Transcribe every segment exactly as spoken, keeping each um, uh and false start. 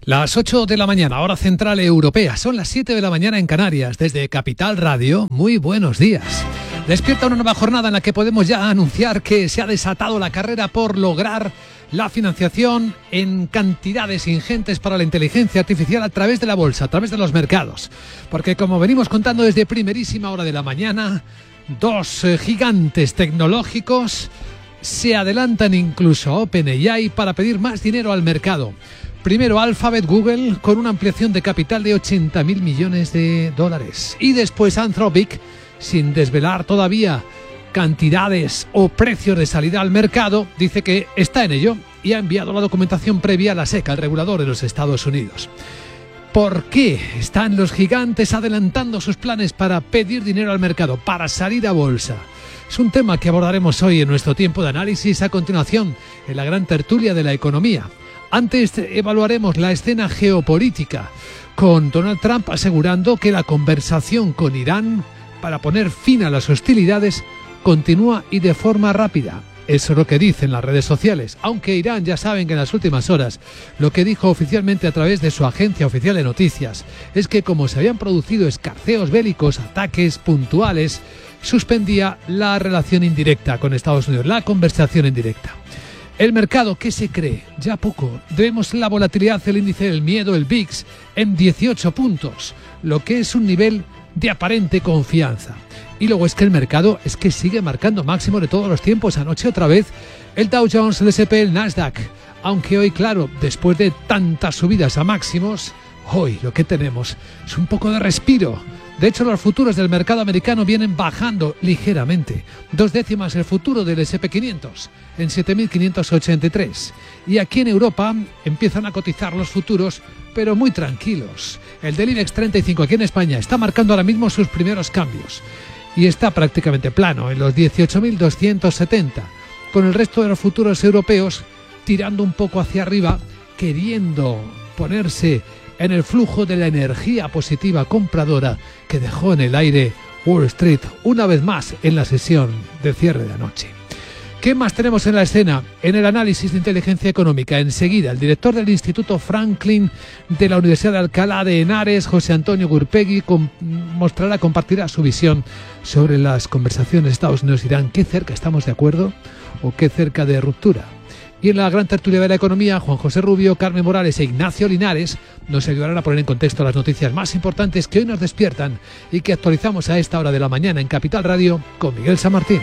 Las ocho de la mañana, hora central europea. Son las siete de la mañana en Canarias. Desde Capital Radio, muy buenos días. Despierta una nueva jornada en la que podemos ya anunciar que se ha desatado la carrera por lograr la financiación en cantidades ingentes para la inteligencia artificial a través de la bolsa, a través de los mercados. Porque como venimos contando desde primerísima hora de la mañana, dos eh, gigantes tecnológicos se adelantan incluso a OpenAI para pedir más dinero al mercado. Primero Alphabet, Google, con una ampliación de capital de ochenta mil millones de dólares. Y después Anthropic, sin desvelar todavía cantidades o precios de salida al mercado, dice que está en ello y ha enviado la documentación previa a la SEC, al regulador de los Estados Unidos. ¿Por qué están los gigantes adelantando sus planes para pedir dinero al mercado, para salir a bolsa? Es un tema que abordaremos hoy en nuestro tiempo de análisis, a continuación en la gran tertulia de la economía. Antes evaluaremos la escena geopolítica, con Donald Trump asegurando que la conversación con Irán para poner fin a las hostilidades continúa y de forma rápida. Eso es lo que dicen las redes sociales, aunque Irán ya saben que en las últimas horas lo que dijo oficialmente a través de su agencia oficial de noticias es que como se habían producido escarceos bélicos, ataques puntuales, suspendía la relación indirecta con Estados Unidos, la conversación indirecta. El mercado, ¿qué se cree? Ya poco. Vemos la volatilidad del índice del miedo, el V I X, en dieciocho puntos, lo que es un nivel de aparente confianza. Y luego es que el mercado es que sigue marcando máximo de todos los tiempos. Anoche otra vez el Dow Jones, el ese and pe, el Nasdaq. Aunque hoy, claro, después de tantas subidas a máximos, hoy lo que tenemos es un poco de respiro. De hecho, los futuros del mercado americano vienen bajando ligeramente. Dos décimas el futuro del ese and pe quinientos en siete mil quinientos ochenta y tres. Y aquí en Europa empiezan a cotizar los futuros, pero muy tranquilos. El del IBEX treinta y cinco aquí en España está marcando ahora mismo sus primeros cambios. Y está prácticamente plano en los dieciocho mil doscientos setenta. Con el resto de los futuros europeos tirando un poco hacia arriba, queriendo ponerse en el flujo de la energía positiva compradora que dejó en el aire Wall Street una vez más en la sesión de cierre de anoche. ¿Qué más tenemos en la escena? En el análisis de inteligencia económica, enseguida el director del Instituto Franklin de la Universidad de Alcalá de Henares, José Antonio Gurpegui, com- mostrará, compartirá su visión sobre las conversaciones Estados Unidos-Irán. ¿Qué cerca estamos de acuerdo o qué cerca de ruptura? Y en la gran tertulia de la economía, Juan José Rubio, Carmen Morales e Ignacio Linares nos ayudarán a poner en contexto las noticias más importantes que hoy nos despiertan y que actualizamos a esta hora de la mañana en Capital Radio con Miguel San Martín.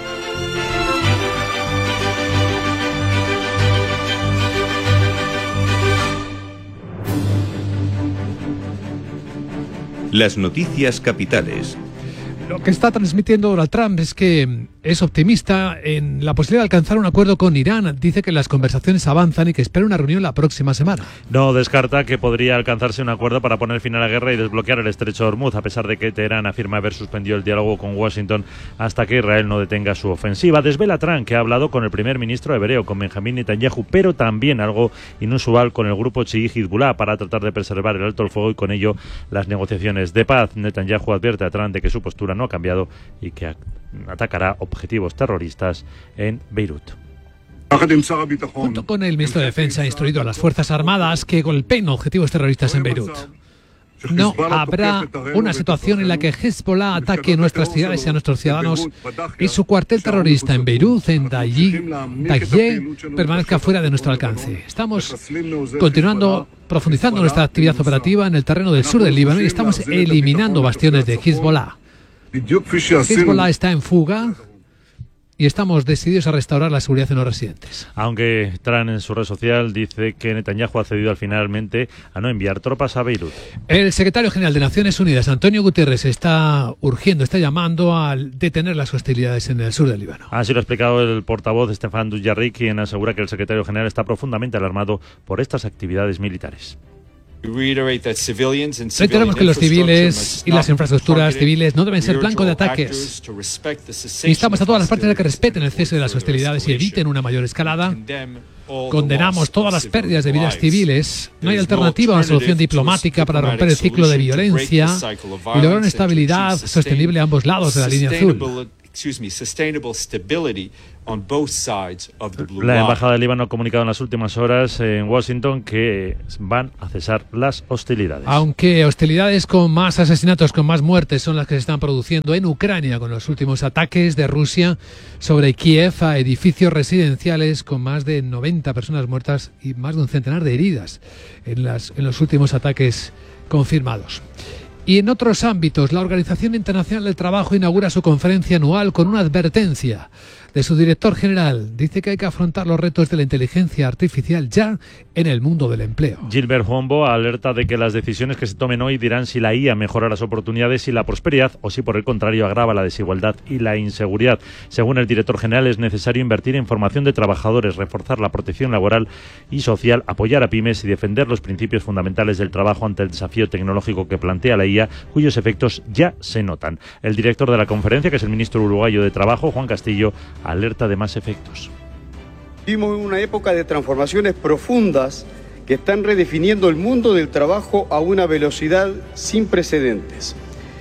Las noticias capitales. Lo que está transmitiendo Donald Trump es que es optimista en la posibilidad de alcanzar un acuerdo con Irán. Dice que las conversaciones avanzan y que espera una reunión la próxima semana. No descarta que podría alcanzarse un acuerdo para poner fin a la guerra y desbloquear el estrecho de Hormuz, a pesar de que Teherán afirma haber suspendido el diálogo con Washington hasta que Israel no detenga su ofensiva. Desvela Trump que ha hablado con el primer ministro hebreo, con Benjamín Netanyahu, pero también algo inusual con el grupo chií Hezbollah para tratar de preservar el alto el fuego y con ello las negociaciones de paz. Netanyahu advierte a Trump de que su postura no ha cambiado y que atacará objetivos terroristas en Beirut. Junto con el ministro de Defensa ha instruido a las Fuerzas Armadas que golpeen objetivos terroristas en Beirut. No habrá una situación en la que Hezbollah ataque nuestras ciudades y a nuestros ciudadanos y su cuartel terrorista en Beirut, en Dayé, permanezca fuera de nuestro alcance. Estamos continuando, profundizando nuestra actividad operativa en el terreno del sur del Líbano y estamos eliminando bastiones de Hezbollah. Hezbollah está en fuga y estamos decididos a restaurar la seguridad en los residentes. Aunque Trump en su red social dice que Netanyahu ha cedido al finalmente a no enviar tropas a Beirut. El secretario general de Naciones Unidas, Antonio Guterres, está urgiendo, está llamando a detener las hostilidades en el sur del Líbano. Así lo ha explicado el portavoz Stefan Dujarric, quien asegura que el secretario general está profundamente alarmado por estas actividades militares. Reiteramos que los civiles y las infraestructuras civiles no deben ser blanco de ataques. Instamos a todas las partes a que respeten el cese de las hostilidades y eviten una mayor escalada. Condenamos todas las pérdidas de vidas civiles. No hay alternativa a una solución diplomática para romper el ciclo de violencia y lograr una estabilidad sostenible a ambos lados de la línea azul. excuse me, sustainable stability on both sides of the blue La line. embajada de Líbano ha comunicado en las últimas horas en Washington que van a cesar las hostilidades. Aunque hostilidades con más asesinatos, con más muertes son las que se están produciendo en Ucrania con los últimos ataques de Rusia sobre Kiev a edificios residenciales con más de noventa personas muertas y más de un centenar de heridas en, las, en los últimos ataques confirmados. Y en otros ámbitos, la Organización Internacional del Trabajo inaugura su conferencia anual con una advertencia de su director general. Dice que hay que afrontar los retos de la inteligencia artificial ya en el mundo del empleo. Gilbert Humbo alerta de que las decisiones que se tomen hoy dirán si la I A mejora las oportunidades y la prosperidad o si por el contrario agrava la desigualdad y la inseguridad. Según el director general, es necesario invertir en formación de trabajadores, reforzar la protección laboral y social, apoyar a pymes y defender los principios fundamentales del trabajo ante el desafío tecnológico que plantea la I A, cuyos efectos ya se notan. El director de la conferencia, que es el ministro uruguayo de Trabajo, Juan Castillo, alerta de más efectos. Vivimos en una época de transformaciones profundas que están redefiniendo el mundo del trabajo a una velocidad sin precedentes.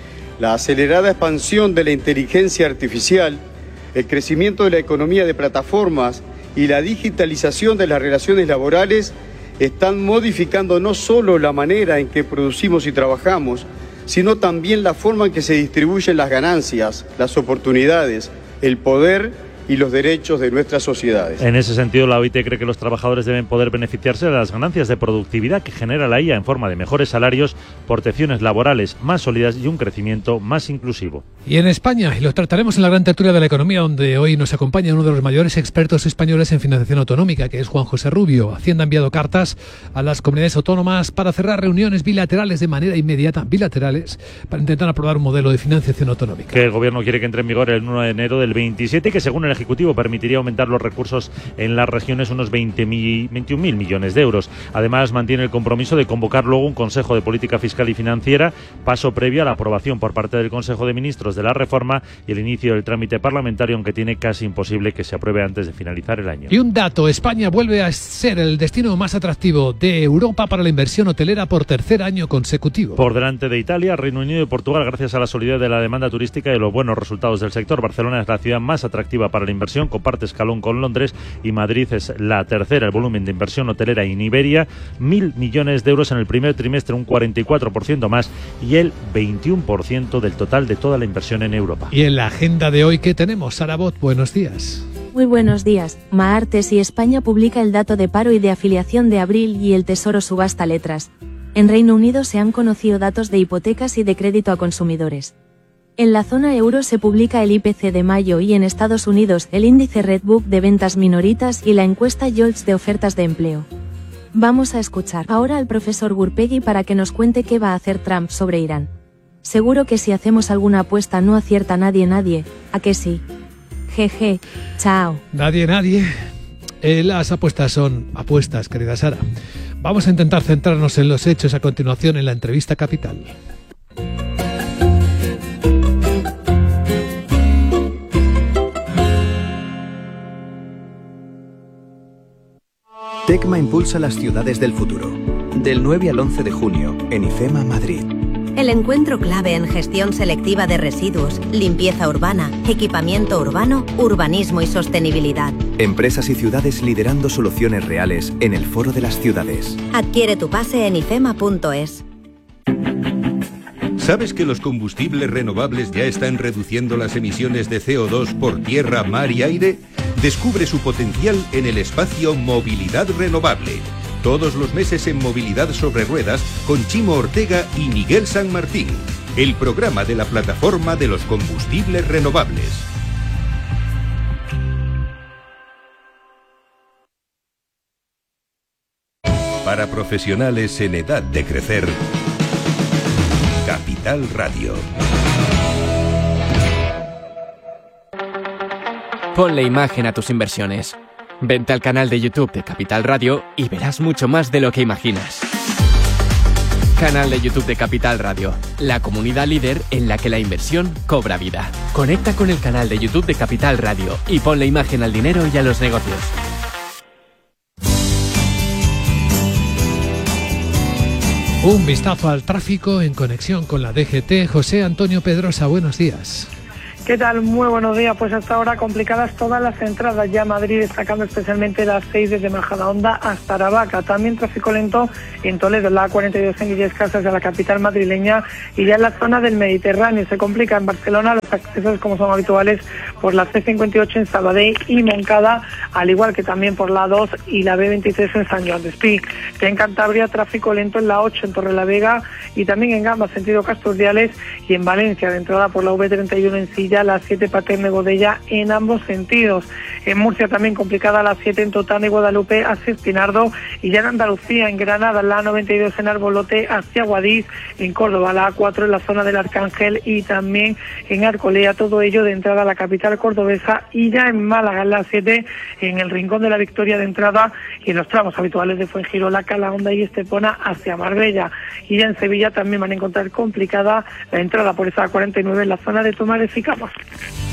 La acelerada expansión de la inteligencia artificial, el crecimiento de la economía de plataformas y la digitalización de las relaciones laborales están modificando no solo la manera en que producimos y trabajamos, sino también la forma en que se distribuyen las ganancias, las oportunidades, el poder y los derechos de nuestras sociedades. En ese sentido, la O I T cree que los trabajadores deben poder beneficiarse de las ganancias de productividad que genera la I A en forma de mejores salarios, protecciones laborales más sólidas y un crecimiento más inclusivo. Y en España, y lo trataremos en la gran tertulia de la economía, donde hoy nos acompaña uno de los mayores expertos españoles en financiación autonómica, que es Juan José Rubio. Hacienda ha enviado cartas a las comunidades autónomas para cerrar reuniones bilaterales de manera inmediata, bilaterales, para intentar aprobar un modelo de financiación autonómica. Que el gobierno quiere que entre en vigor el uno de enero del veintisiete y que según el Ejecutivo permitiría aumentar los recursos en las regiones unos veintiún mil millones de euros. Además, mantiene el compromiso de convocar luego un Consejo de Política Fiscal y Financiera, paso previo a la aprobación por parte del Consejo de Ministros de la reforma y el inicio del trámite parlamentario, aunque tiene casi imposible que se apruebe antes de finalizar el año. Y un dato, España vuelve a ser el destino más atractivo de Europa para la inversión hotelera por tercer año consecutivo. Por delante de Italia, Reino Unido y Portugal, gracias a la solidez de la demanda turística y los buenos resultados del sector. Barcelona es la ciudad más atractiva para la inversión, comparte escalón con Londres, y Madrid es la tercera. El volumen de inversión hotelera en Iberia, mil millones de euros en el primer trimestre, un cuarenta y cuatro por ciento más y el veintiuno por ciento del total de toda la inversión en Europa. Y en la agenda de hoy, ¿qué tenemos? Sara Bot, buenos días. Muy buenos días. Maartes y España publica el dato de paro y de afiliación de abril y el Tesoro subasta letras. En Reino Unido se han conocido datos de hipotecas y de crédito a consumidores. En la zona euro se publica el I P C de mayo y en Estados Unidos el índice Redbook de ventas minoritas y la encuesta Jolts de ofertas de empleo. Vamos a escuchar ahora al profesor Gurpegui para que nos cuente qué va a hacer Trump sobre Irán. Seguro que si hacemos alguna apuesta no acierta nadie nadie, ¿a que sí? Jeje, chao. Nadie, nadie. Eh, las apuestas son apuestas, querida Sara. Vamos a intentar centrarnos en los hechos a continuación en la entrevista Capital. Tecma impulsa las ciudades del futuro. Del nueve al once de junio, en IFEMA Madrid. El encuentro clave en gestión selectiva de residuos, limpieza urbana, equipamiento urbano, urbanismo y sostenibilidad. Empresas y ciudades liderando soluciones reales en el Foro de las Ciudades. Adquiere tu pase en ifema punto es. ¿Sabes que los combustibles renovables ya están reduciendo las emisiones de C O dos por tierra, mar y aire? Descubre su potencial en el espacio Movilidad Renovable. Todos los meses en Movilidad sobre Ruedas con Chimo Ortega y Miguel San Martín. El programa de la plataforma de los combustibles renovables. Para profesionales en edad de crecer, Capital Radio. Ponle imagen a tus inversiones. Vente al canal de YouTube de Capital Radio y verás mucho más de lo que imaginas. Canal de YouTube de Capital Radio, la comunidad líder en la que la inversión cobra vida. Conecta con el canal de YouTube de Capital Radio y ponle imagen al dinero y a los negocios. Un vistazo al tráfico en conexión con la D G T. José Antonio Pedrosa, buenos días. ¿Qué tal? Muy buenos días. Pues hasta ahora complicadas todas las entradas ya a Madrid, destacando especialmente las seis desde Majadahonda hasta Aravaca. También tráfico lento en Toledo, la A cuarenta y dos en Illescas hacia la capital madrileña, y ya en la zona del Mediterráneo. Se complica en Barcelona los accesos, como son habituales, por la C cincuenta y ocho en Sabadell y Moncada, al igual que también por la A dos y la B veintitrés en San Joan Despí. En Cantabria, tráfico lento en la ocho en Torrelavega y también en Gamba, sentido Casturdiales, y en Valencia, de entrada por la V treinta y uno en Silla, la siete Paterne Godella en ambos sentidos. En Murcia también complicada la siete en Totana y Guadalupe hacia Espinardo, y ya en Andalucía, en Granada, la A noventa y dos en Arbolote hacia Guadix, en Córdoba la A cuatro en la zona del Arcángel y también en Arcolea, todo ello de entrada a la capital cordobesa, y ya en Málaga en la siete en el Rincón de la Victoria de entrada y en los tramos habituales de Fuengirola, Calahonda y Estepona hacia Marbella. Y ya en Sevilla también van a encontrar complicada la entrada por esa A cuarenta y nueve en la zona de Tomares y Camas.